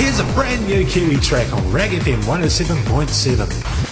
here's a brand new Kiwi track on Rag FM 107.7.